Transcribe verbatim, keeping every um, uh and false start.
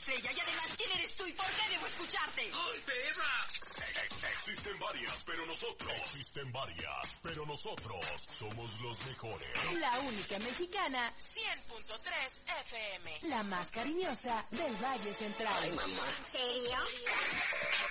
estrella. Y además, ¿quién eres tú y por qué debo escucharte? ¡Ay, perra! Existen varias, pero nosotros. Existen varias, pero nosotros somos los mejores. La única mexicana, cien punto tres F M. La más cariñosa del Valle Central. Ay, mamá. ¿En serio?